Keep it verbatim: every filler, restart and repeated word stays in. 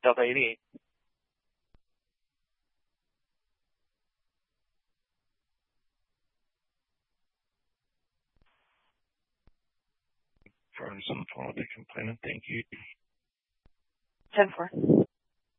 Delta eighty-eight. For some phone with the complainant, thank you. ten four.